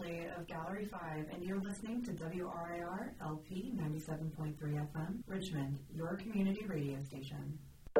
Ray of Gallery 5, and you're listening to WRIR LP 97.3 FM, Richmond, your community radio station.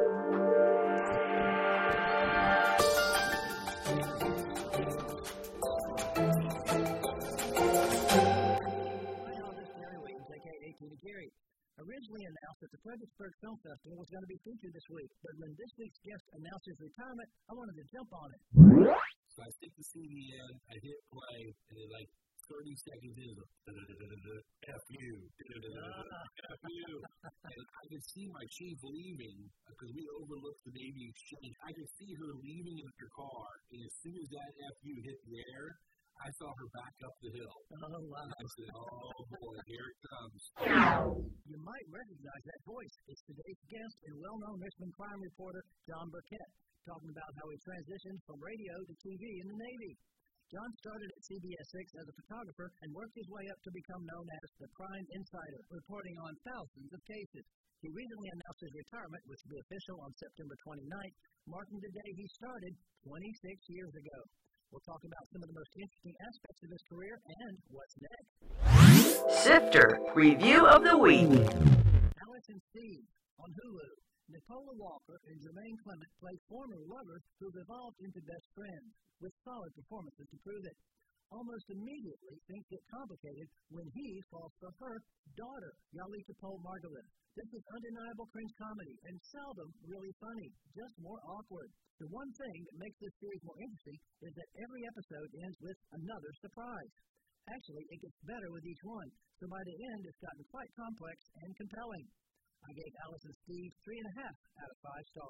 Originally announced that the Fredericksburg Film Festival was going to be featured this week, but when this week's guest announced his retirement, I wanted to jump on it. So I stick the CD in, I hit play, and then like 30 seconds in, F you, F you. And I could see my chief leaving, because we overlooked the Navy Exchange. I could see her leaving in her car, and as soon as that F you hit the air, I saw her back up the hill. Oh, wow. I said, oh, boy, here it comes. You might recognize that voice. It's today's guest and well-known Richmond crime reporter, John Burkett, talking about how he transitioned from radio to TV in the Navy. John started at CBS 6 as a photographer and worked his way up to become known as the Crime Insider, reporting on thousands of cases. He recently announced his retirement, which will be official on September 29th, marking the day he started 26 years ago. We'll talk about some of the most interesting aspects of his career and what's next. Sifter Review of the Week. Alice and Steve on Hulu. Nicola Walker and Jermaine Clement play former lovers who've evolved into best friends, with solid performances to prove it. Almost immediately, things get complicated when he falls for her daughter, Yalita Pole Margolin. This is undeniable cringe comedy, and seldom really funny, just more awkward. The one thing that makes this series more interesting is that every episode ends with another surprise. Actually, it gets better with each one, so by the end, it's gotten quite complex and compelling. I gave Alice and Steve 3.5 out of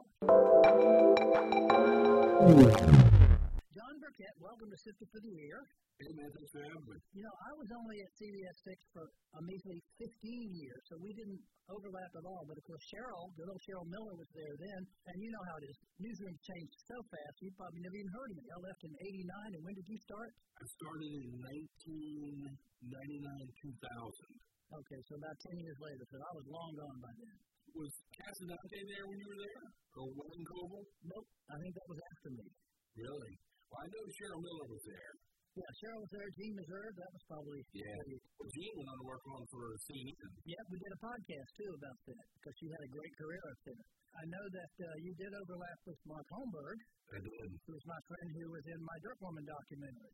5 stars. John Burkett, welcome to Sifter for the Year. Hey, man, thanks for having me. You know, I was only at CBS 6 for a measly 15 years, so we didn't overlap at all. But, of course, good old Cheryl Miller was there then, and you know how it is. Newsrooms changed so fast, you probably never even heard of me. I left in 89, and when did you start? I started in 1999-2000. Okay, so about 10 years later, so I was long gone by then. Was Casadante there when you were there? Or Wayne Coble? Nope, I think that was after me. Really? Well, I know Cheryl Miller was there. Yeah, Cheryl was there. Gene Meserve, that was probably... Yeah. Well, Gene went on to work on for CNN. Yeah, we did a podcast, too, about that, because she had a great career up there. I know that you did overlap with Mark Holmberg. I did. Who was my friend who was in my Dirt Woman documentary.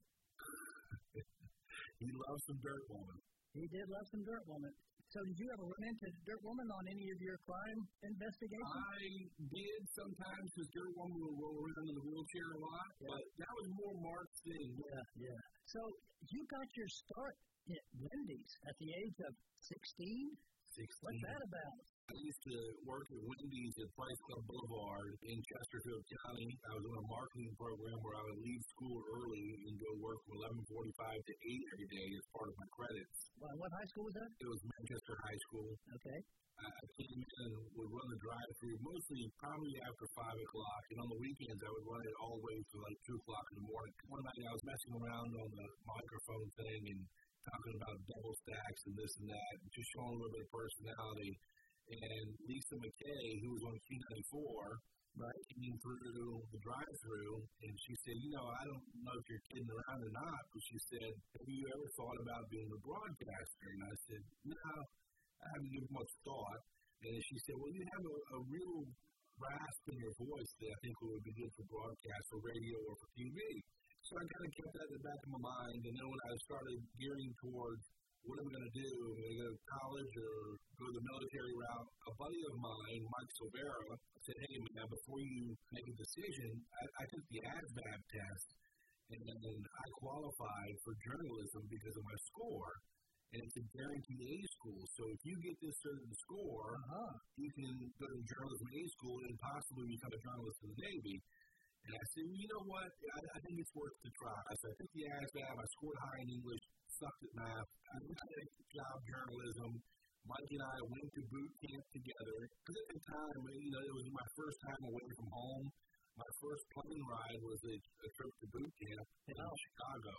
He loves some Dirt Woman. He did love some Dirt Woman. So did you ever run into Dirt Woman on any of your crime investigations? I did sometimes, because Dirt Woman will roll around in the wheelchair a lot, but that was more Mark's thing. Yeah. So you got your start at Wendy's at the age of 16? 16. What's that about? I used to work at Wendy's at Price Club Boulevard in Chesterfield County. I was on a marketing program where I would leave school early and go work from 11:45 to 8 every day as part of my credits. Well, what high school was that? It was Manchester High School. Okay. I came in and would run the drive-thru probably after 5 o'clock, and on the weekends I would run it all the way to like 2 o'clock in the morning. One night I was messing around on the microphone thing and talking about double stacks and this and that, and just showing a little bit of personality. And Lisa McKay, who was on Q94, came through the drive-thru, and she said, I don't know if you're kidding around or not, but she said, have you ever thought about being a broadcaster? And I said, no, I haven't given much thought. And she said, well, you have a real rasp in your voice that I think would be good for broadcast or radio or for TV. So I kind of kept that in the back of my mind, and then when I started gearing towards what am I going to do? Am I going to go to college or go the military route? A buddy of mine, Mike Silvera, said, hey, man, before you make a decision, I took the ASVAB test, and then I qualified for journalism because of my score. And it's a guaranteed A school. So if you get this certain score, you can go to journalism A school and possibly become a journalist in the Navy. And I said, you know what? I think it's worth the try. So I took the ASVAB. I scored high in English, sucked at math. I went to job journalism. Mike and I went to boot camp together. Because at the time, it was my first time away from home. My first plane ride was a trip to boot camp in Chicago.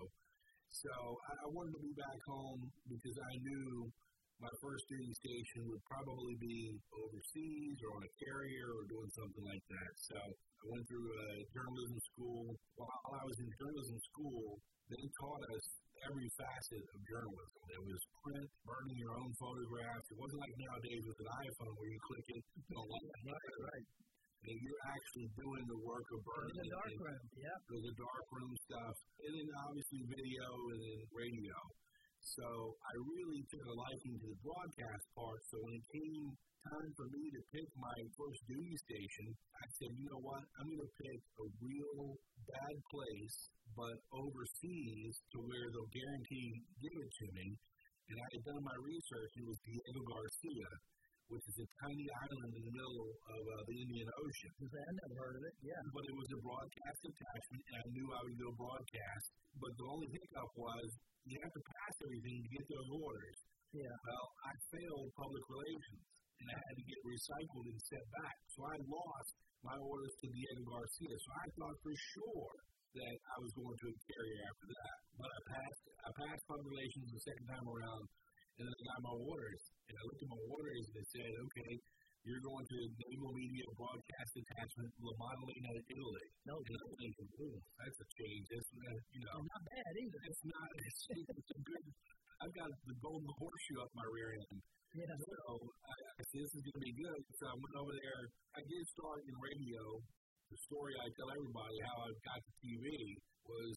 So I wanted to be back home because I knew my first duty station would probably be overseas or on a carrier or doing something like that. So I went through journalism school. While I was in journalism school, they taught us every facet of journalism. There was print, burning your own photographs. It wasn't like nowadays with an iPhone where you click it, you don't like it. Right. And you're actually doing the work of burning. The dark room, yeah. There's the dark room stuff, and then obviously video and then radio. So I really took a liking to the broadcast part. So when it came time for me to pick my first duty station, I said, you know what? I'm going to pick a real bad place, but overseas to where they'll guarantee give it to me. And I had done my research. It was Diego Garcia, which is a tiny island in the middle of the Indian Ocean. I never heard of it, yeah. But it was a broadcast attachment, and I knew I would go broadcast. But the only hiccup was you have to pass everything to get those orders. Yeah. Well, I failed public relations, and I had to get recycled and sent back. So I lost my orders to Diego Garcia. So I thought for sure that I was going to a carrier after that. But I passed public relations the second time around, and then I got my orders. And I looked at my orders and it said, okay, you're going to Naval Media Broadcast Attachment, La Maddalena, Italy. No, and I'm thinking, that's a change. It's, not bad either. It's not. It's a good. I've got the golden horseshoe up my rear end. Yeah. So I said, this is going to be good. So I went over there. I did start in radio. The story I tell everybody how I got to TV was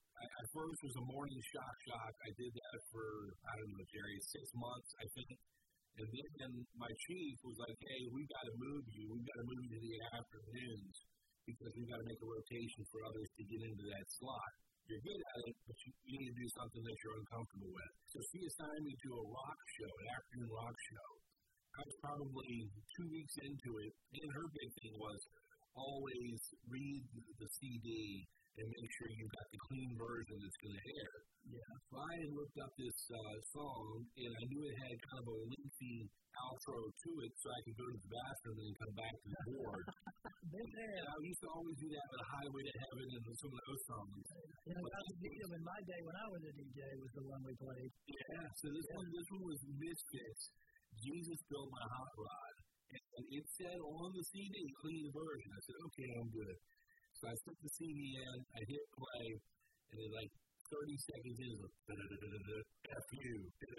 I first was a morning shock. I did that for, I don't know, Jerry, 6 months, I think. And then my chief was like, hey, we've got to move you. We've got to move you to the afternoons because we've got to make a rotation for others to get into that slot. You're good at it, but you need to do something that you're uncomfortable with. So she assigned me to a rock show, an afternoon rock show. I was probably 2 weeks into it, and her big thing was always read the CD and make sure you've got the clean version that's going to air. Yeah. So I had looked up this song, and I knew it had kind of a lengthy outro to it, so I could go to the bathroom and come back to the board. And I used to always do that with Highway to Heaven and some of those songs. You know, in my day when I was a DJ was the one we played. Yeah, so this one was Misfits. Jesus Built My Hot Rod. And it said on the CD, clean version. I said, okay, I'm good. So I stuck the CD in, I hit play, and it 30 seconds in, F you,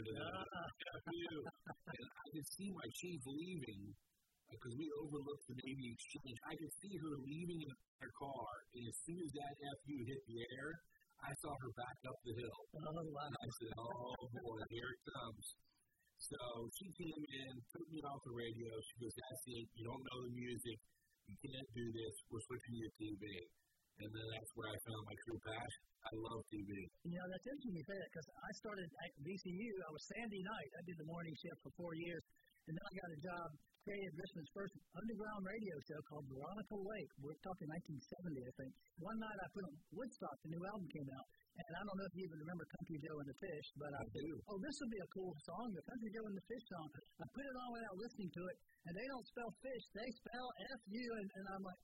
F you. And I could see my chief leaving, because we overlooked the Navy Exchange. I could see her leaving in her car, and as soon as that F you hit the air, I saw her back up the hill. Oh, wow. And I said, oh boy, here it comes. So she came in, took me off the radio. She goes, that's it. You don't know the music. You can't do this. We're switching you to TV. And then that's where I found my true passion. I love TV. You know, that's interesting you say that because I started at VCU. I was Sandy Night. I did the morning shift for 4 years. And then I got a job, created Richmond's first underground radio show called Veronica Lake. We're talking 1970, I think. One night I put on Woodstock. The new album came out. And I don't know if you even remember Country Joe and the Fish, but I do. Oh, this would be a cool song, the Country Joe and the Fish song. I put it on without listening to it, and they don't spell fish, they spell F-U, and I'm like,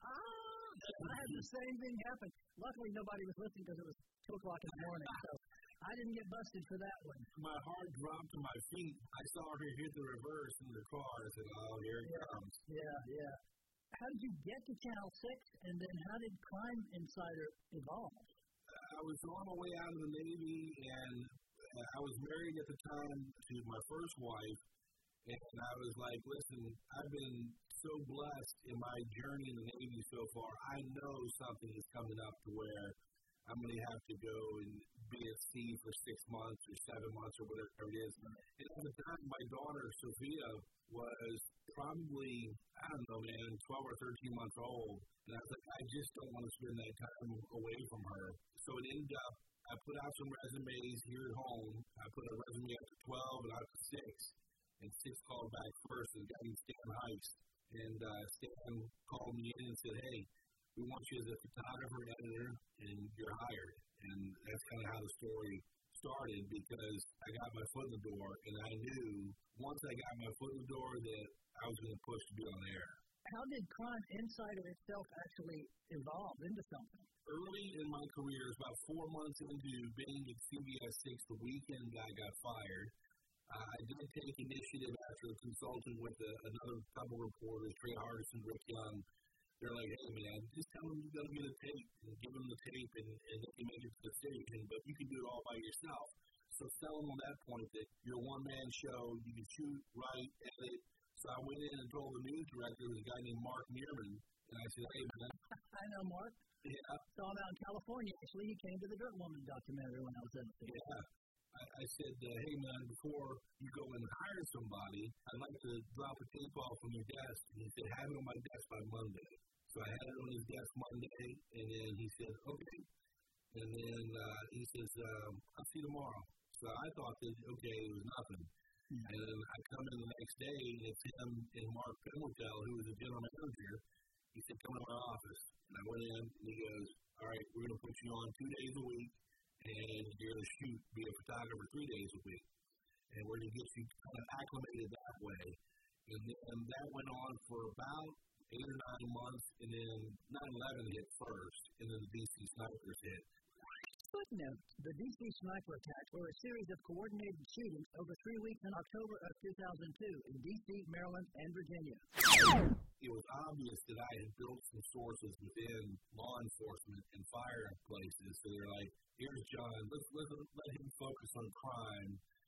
I had the same thing happen. Luckily, nobody was listening because it was 2 o'clock in the morning, so I didn't get busted for that one. My heart dropped to my feet. I saw her hit the reverse in the car. I said, oh, here it comes. Yeah. How did you get to Channel 6, and then how did Crime Insider evolve? I was on my way out of the Navy, and I was married at the time to my first wife, and I was like, listen, I've been so blessed in my journey in the Navy so far. I know something is coming up to where I'm going to have to go and be at sea for 6 months or 7 months or whatever it is. And at the time, my daughter, Sophia, was probably, I don't know, man, 12 or 13 months old. And I was like, I just don't want to spend that time away from her. So it ended up, I put out some resumes here at home. I put a resume up to 12 and out to 6. And 6 called back first, and got me Stan Heist. And Stan called me in and said, hey, we want you as a photographer, editor, and you're hired. And that's kind of how the story started, because I got my foot in the door, and I knew once I got my foot in the door that I was going to push to be on air. How did Crime Insider itself actually evolve into something? Early in my career, about 4 months into being at CBS 6, the weekend I got fired. I did take initiative after consulting with another couple reporters, Trey Hardison, Rick Young. They're like, hey, man, just tell them you got to get a tape and give them the tape and they can make a decision, but you can do it all by myself. So sell them on that point that you're a one-man show, you can shoot, write, edit. So I went in and told the news director, who's a guy named Mark Neerman, and I said, hey, man. I know Mark. Yeah. Saw him out in California. Actually, he came to the Dirt Woman documentary when I was in it. Yeah. I said, hey, man, before you go and hire somebody, I'd like to drop a tape off on your desk. And he said, have it on my desk by Monday. So I had it on his desk Monday, and then he said, okay. And then he says, I'll see you tomorrow. So I thought that, okay, it was nothing. Mm-hmm. And then I come in the next day, and it's him and Mark Penwell, who was the general manager. He said, come to my office. And I went in, and he goes, all right, we're going to put you on 2 days a week, and you're going to shoot, be a photographer 3 days a week. And we're going to get you kind of acclimated that way. And then that went on for about 8 or 9 months, and then 9/11 hit first, and then the DC snipers hit. Footnote, the DC sniper attacks were a series of coordinated shootings over 3 weeks in October of 2002 in DC, Maryland, and Virginia. It was obvious that I had built some sources within law enforcement and fire places. So they're like, here's John, let's let him focus on crime,